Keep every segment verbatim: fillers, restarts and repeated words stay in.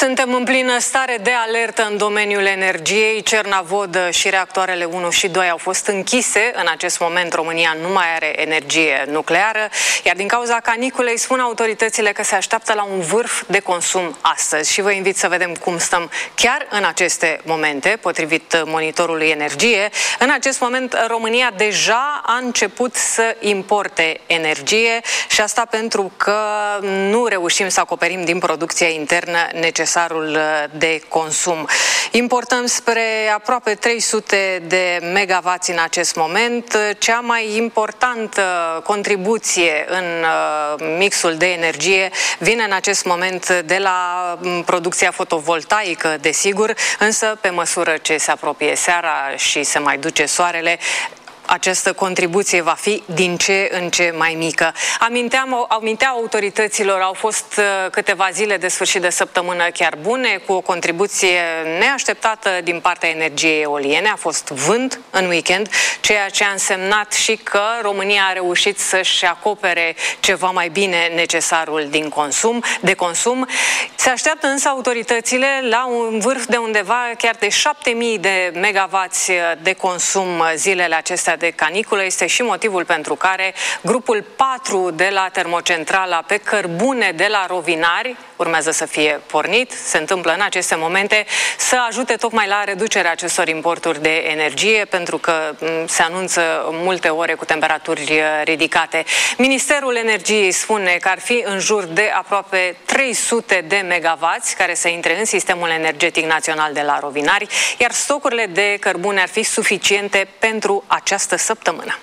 Suntem în plină stare de alertă în domeniul energiei. Cernavodă și reactoarele unu și doi au fost închise. În acest moment România nu mai are energie nucleară, iar din cauza caniculei spun autoritățile că se așteaptă la un vârf de consum astăzi. Și vă invit să vedem cum stăm chiar în aceste momente, potrivit monitorului energie. În acest moment România deja a început să importe energie și asta pentru că nu reușim să acoperim din producția internă necesarul de consum. Importăm spre aproape trei sute de megawatts în acest moment. Cea mai importantă contribuție în mixul de energie vine în acest moment de la producția fotovoltaică, desigur, însă pe măsură ce se apropie seara și se mai duce soarele, această contribuție va fi din ce în ce mai mică. Aminteam, amintea autorităților, au fost câteva zile de sfârșit de săptămână chiar bune, cu o contribuție neașteptată din partea energiei eoliene. A fost vânt în weekend, ceea ce a însemnat și că România a reușit să-și acopere ceva mai bine necesarul din consum, de consum. Se așteaptă însă autoritățile la un vârf de undeva chiar de șapte mii de megawatts de consum zilele acestea de caniculă. Este și motivul pentru care grupul patru de la termocentrala pe cărbune de la Rovinari urmează să fie pornit. Se întâmplă în aceste momente să ajute tocmai la reducerea acestor importuri de energie, pentru că se anunță multe ore cu temperaturi ridicate. Ministerul Energiei spune că ar fi în jur de aproape trei sute de megawatts care să intre în sistemul energetic național de la Rovinari, iar stocurile de cărbune ar fi suficiente pentru această săptămână.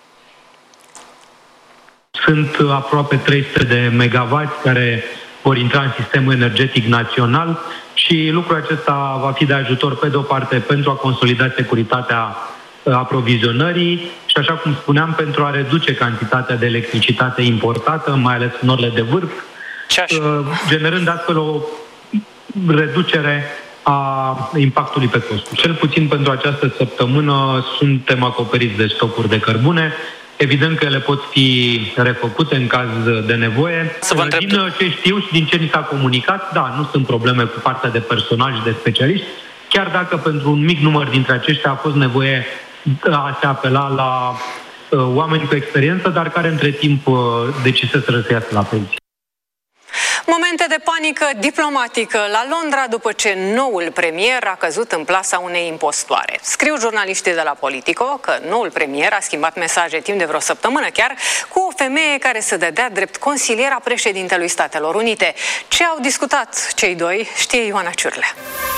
Sunt aproape trei sute de megawatts care vor intra în sistemul energetic național și lucrul acesta va fi de ajutor, pe de o parte, pentru a consolida securitatea aprovizionării și, așa cum spuneam, pentru a reduce cantitatea de electricitate importată, mai ales în orele de vârf, generând astfel o reducere a impactului pe costuri. Cel puțin pentru această săptămână suntem acoperiți de stocuri de cărbune. Evident că ele pot fi refăcute în caz de nevoie. Să vă întreb... Din ce știu și din ce ni s-a comunicat, da, nu sunt probleme cu partea de personal și de specialiști, chiar dacă pentru un mic număr dintre aceștia a fost nevoie a se apela la uh, oameni cu experiență, dar care între timp uh, deciseseră să iasă la pensie. Momente de panică diplomatică la Londra după ce noul premier a căzut în plasa unei impostoare. Scriu jurnaliștii de la Politico că noul premier a schimbat mesaje timp de vreo săptămână chiar cu o femeie care se dădea drept consiliera președintelui Statelor Unite. Ce au discutat cei doi știe Ioana Ciurlea.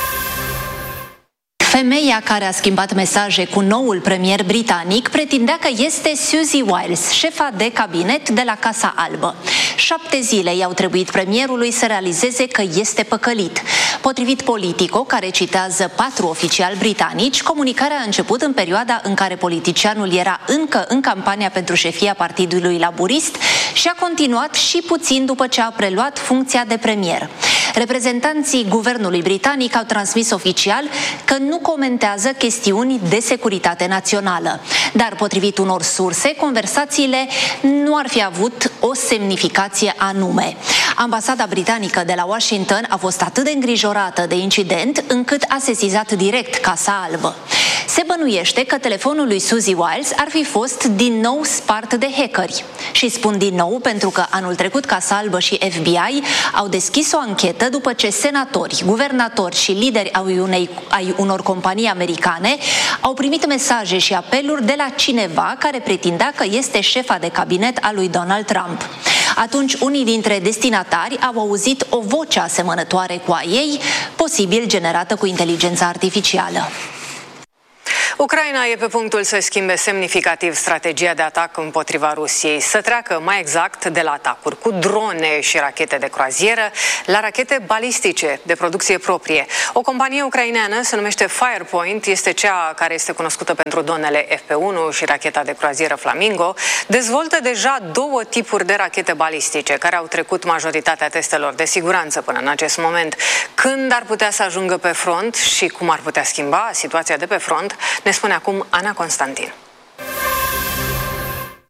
Femeia care a schimbat mesaje cu noul premier britanic pretindea că este Susie Wiles, șefa de cabinet de la Casa Albă. Șapte zile i-au trebuit premierului să realizeze că este păcălit. Potrivit Politico, care citează patru oficiali britanici, comunicarea a început în perioada în care politicianul era încă în campania pentru șefia Partidului Laburist și a continuat și puțin după ce a preluat funcția de premier. Reprezentanții guvernului britanic au transmis oficial că nu comentează chestiuni de securitate națională. Dar, potrivit unor surse, conversațiile nu ar fi avut o semnificație anume. Ambasada britanică de la Washington a fost atât de îngrijorată de incident încât a sesizat direct Casa Albă. Se bănuiește că telefonul lui Susie Wiles ar fi fost din nou spart de hackeri. Și spun din nou pentru că anul trecut Casa Albă și F B I au deschis o anchetă după ce senatori, guvernatori și lideri ai, unei, ai unor companii americane au primit mesaje și apeluri de la cineva care pretindea că este șefa de cabinet a lui Donald Trump. Atunci unii dintre destinatari au auzit o voce asemănătoare cu a ei, posibil generată cu inteligența artificială. Ucraina e pe punctul să schimbe semnificativ strategia de atac împotriva Rusiei, să treacă mai exact de la atacuri cu drone și rachete de croazieră la rachete balistice de producție proprie. O companie ucraineană se numește Firepoint, este cea care este cunoscută pentru dronele F P unu și racheta de croazieră Flamingo, dezvoltă deja două tipuri de rachete balistice care au trecut majoritatea testelor de siguranță până în acest moment. Când ar putea să ajungă pe front și cum ar putea schimba situația de pe front, ne spune acum Ana Constantin.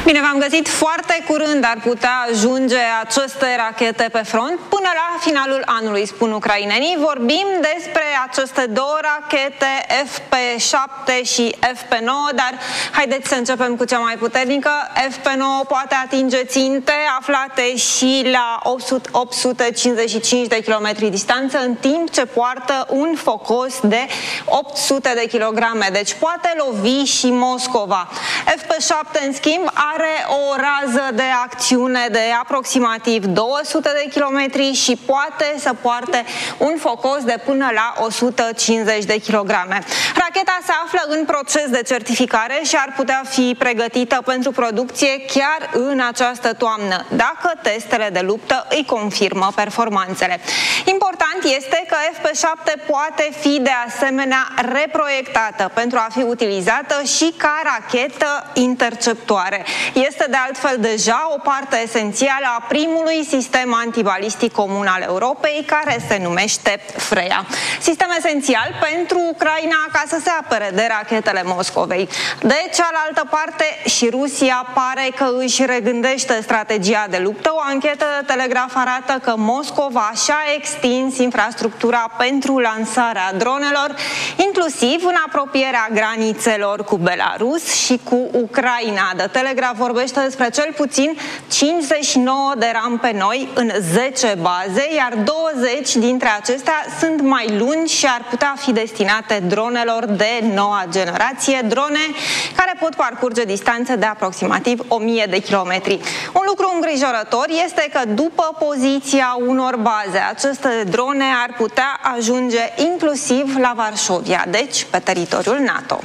Bine v-am găsit. Foarte curând ar putea ajunge aceste rachete pe front până la finalul anului, spun ucrainenii. Vorbim despre aceste două rachete F P șapte și F P nouă, dar haideți să începem cu cea mai puternică. F P nouă poate atinge ținte aflate și la opt sute cincizeci și cinci de kilometri distanță, în timp ce poartă un focos de opt sute de kilograme, deci poate lovi și Moscova. F P șapte, în schimb, are o rază de acțiune de aproximativ două sute de kilometri și poate să poarte un focos de până la o sută cincizeci de kilograme. Racheta se află în proces de certificare și ar putea fi pregătită pentru producție chiar în această toamnă, dacă testele de luptă îi confirmă performanțele. Important este că F P șapte poate fi de asemenea reproiectată pentru a fi utilizată și ca rachetă interceptoare. Este de altfel deja o parte esențială a primului sistem antibalistic comun al Europei, care se numește Freya. Sistem esențial pentru Ucraina ca să se apere de rachetele Moscovei. De cealaltă parte, și Rusia pare că își regândește strategia de luptă. O anchetă de Telegraf arată că Moscova și-a extins infrastructura pentru lansarea dronelor, inclusiv în apropierea granițelor cu Belarus și cu Ucraina. The Telegraf vorbește despre cel puțin cincizeci și nouă de rampe noi în zece baze, iar douăzeci dintre acestea sunt mai lungi și ar putea fi destinate dronelor de noua generație, drone care pot parcurge distanțe de aproximativ o mie de kilometri. Un lucru îngrijorător este că după poziția unor baze, aceste drone ar putea ajunge inclusiv la Varșovia, deci pe teritoriul NATO.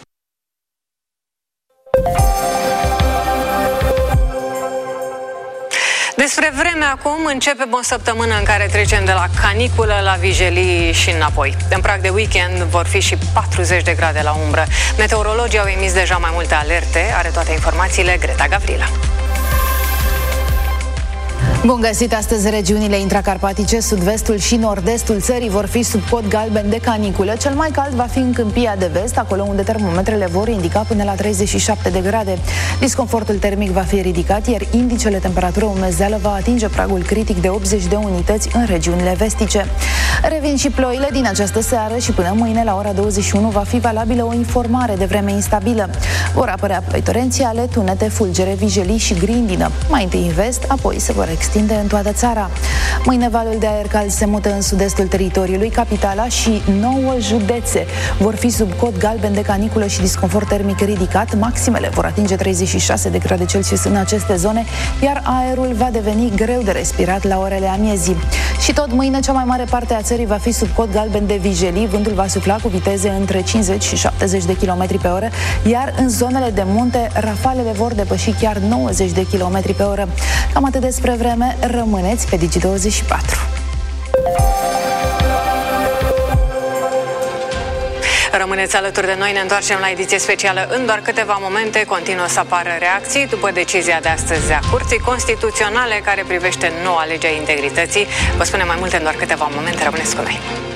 Despre vreme acum, începem o săptămână în care trecem de la caniculă la vijelii și înapoi. În prag de weekend vor fi și patruzeci de grade la umbră. Meteorologii au emis deja mai multe alerte. Are toate informațiile Greta Gavrila. Bun găsit! Astăzi regiunile intracarpatice, sud-vestul și nord-estul țării vor fi sub cod galben de caniculă. Cel mai cald va fi în Câmpia de Vest, acolo unde termometrele vor indica până la treizeci și șapte de grade. Disconfortul termic va fi ridicat, iar indicele temperatură umezeală va atinge pragul critic de optzeci de unități în regiunile vestice. Revin și ploile din această seară și până mâine la ora douăzeci și unu va fi valabilă o informare de vreme instabilă. Vor apărea ploi torențiale, tunete, fulgere, vijelii și grindină. Mai întâi în vest, apoi se vor extinde în toată țara. Mâine valul de aer cald se mută în sud-estul teritoriului, capitala și nouă județe vor fi sub cod galben de caniculă și disconfort termic ridicat. Maximele vor atinge treizeci și șase de grade Celsius în aceste zone, iar aerul va deveni greu de respirat la orele amiezii. Și tot mâine cea mai mare parte a țării va fi sub cod galben de vijelii, vântul va sufla cu viteze între cincizeci și șaptezeci de kilometri pe oră, iar în zonele de munte rafalele vor depăși chiar nouăzeci de kilometri pe oră. Cam atât despre vreme. Rămâneți pe Digi douăzeci și patru. Rămâneți alături de noi, ne întoarcem la ediție specială în doar câteva momente. Continuă să apară reacții după decizia de astăzi a Curții Constituționale care privește noua lege a integrității. Vă spunem mai multe în doar câteva momente. Rămâneți cu noi.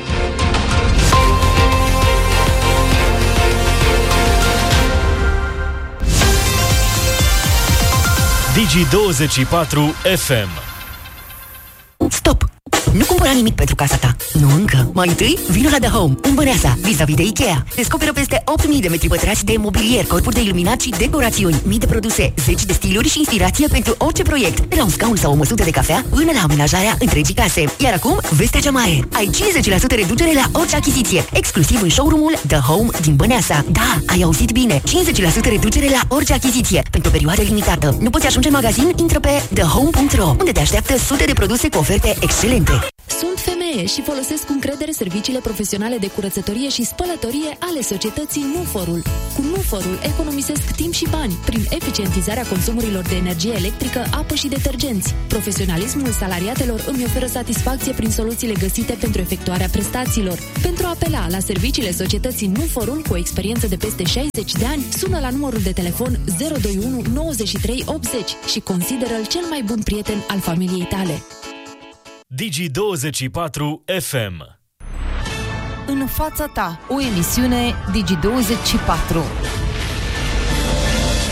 Digi douăzeci și patru F M. Stop! Nu cumpăra nimic pentru casa ta. Nu încă. Mai întâi, vino la The Home, în Băneasa, vis-a-vis de Ikea. Descoperă peste opt mii de metri pătrați de mobilier, corpuri de iluminat și decorațiuni, mii de produse, zeci de stiluri și inspirație pentru orice proiect, de la un scaun sau o măsuță de cafea până la amenajarea întregii case. Iar acum, vestea cea mare. Ai cincizeci la sută reducere la orice achiziție, exclusiv în showroom-ul The Home din Băneasa. Da, ai auzit bine. cincizeci la sută reducere la orice achiziție, pentru o perioadă limitată. Nu poți ajunge în magazin? Intră pe the home punct ro, unde te așteaptă sute de produse cu oferte excelente. Sunt femeie și folosesc cu încredere serviciile profesionale de curățătorie și spălătorie ale societății Nuforul. Cu Nuforul economisesc timp și bani prin eficientizarea consumurilor de energie electrică, apă și detergenți. Profesionalismul salariatelor îmi oferă satisfacție prin soluțiile găsite pentru efectuarea prestațiilor. Pentru a apela la serviciile societății Nuforul cu o experiență de peste șaizeci de ani, sună la numărul de telefon zero doi unu nouăzeci și trei optzeci și consideră-l cel mai bun prieten al familiei tale. Digi douăzeci și patru F M. În fața ta, o emisiune Digi douăzeci și patru.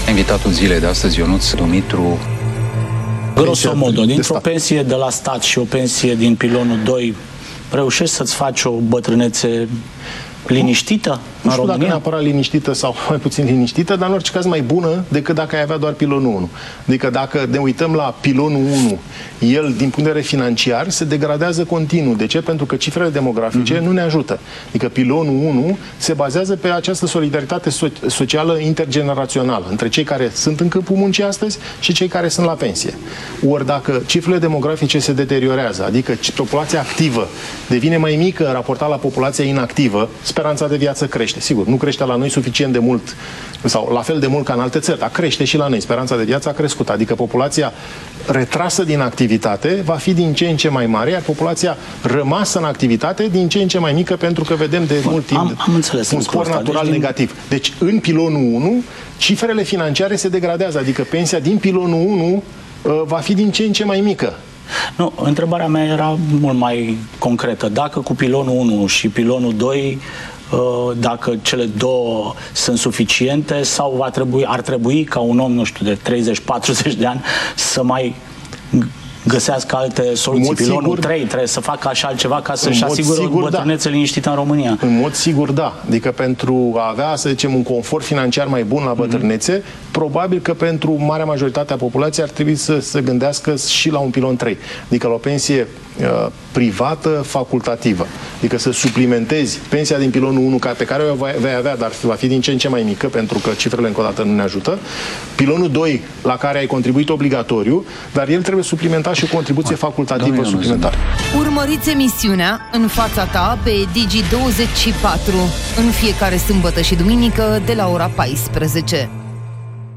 Invitatul zilei de astăzi, Ionuț Dumitru. Grosomodo, dintr-o pensie de la stat și o pensie din pilonul doi, reușești să-ți faci o bătrânețe liniștită? Nu știu dacă neapărat liniștită sau mai puțin liniștită, dar în orice caz mai bună decât dacă ai avea doar pilonul unu. Adică dacă ne uităm la pilonul unu, el, din punct de vedere financiar, se degradează continuu. De ce? Pentru că cifrele demografice mm-hmm. nu ne ajută. Adică pilonul unu se bazează pe această solidaritate so- socială intergenerațională între cei care sunt în câmpul muncii astăzi și cei care sunt la pensie. Ori dacă cifrele demografice se deteriorează, adică populația activă devine mai mică raportat la populația inactivă, speranța de viață crește. Sigur, nu crește la noi suficient de mult sau la fel de mult ca în alte țări, dar crește și la noi. Speranța de viață a crescut, adică populația retrasă din activitate va fi din ce în ce mai mare, iar populația rămasă în activitate din ce în ce mai mică, pentru că vedem de mult timp am, am înțeles un spor natural deci negativ. Din... Deci, în pilonul unu, cifrele financiare se degradează, adică pensia din pilonul unu uh, va fi din ce în ce mai mică. Nu, întrebarea mea era mult mai concretă. Dacă cu pilonul unu și pilonul doi, dacă cele două sunt suficiente sau va trebui, ar trebui ca un om, nu știu, de treizeci patruzeci de ani să mai găsească alte soluții. Pilonul sigur, trei trebuie să facă așa altceva ca să-și asigure o bătrânețe da. liniștită în România. În mod sigur, da. Adică pentru a avea, să zicem, un confort financiar mai bun la bătrânețe, mm-hmm. probabil că pentru marea majoritate a populației ar trebui să se gândească și la un pilon trei. Adică la o pensie uh, privată facultativă. Adică să suplimentezi pensia din pilonul unu pe care o vei avea, dar va fi din ce în ce mai mică, pentru că cifrele încă o dată nu ne ajută. Pilonul doi, la care ai contribuit obligatoriu, dar el trebuie suplimentat și o contribuție facultativă suplimentară. Urmăriți emisiunea În fața ta pe Digi douăzeci și patru în fiecare sâmbătă și duminică de la ora paisprezece.